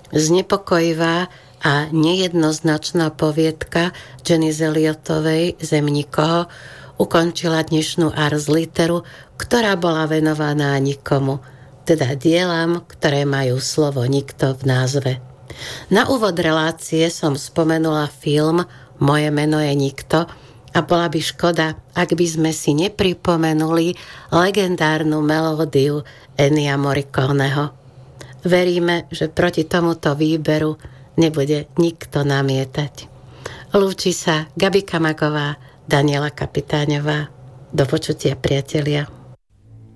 Znepokojivá a nejednoznačná poviedka Jenny Elliotovej Zem nikoho ukončila dnešnú Ars Literu, ktorá bola venovaná nikomu, teda dielam, ktoré majú slovo nikto v názve. Na úvod relácie som spomenula film Moje meno je nikto a bola by škoda, ak by sme si nepripomenuli legendárnu melódiu Ennia Morriconeho. Veríme, že proti tomuto výberu nebude nikto namietať. Lúči sa Gabi Kamagová, Daniela Kapitáňová. Do počutia, priatelia.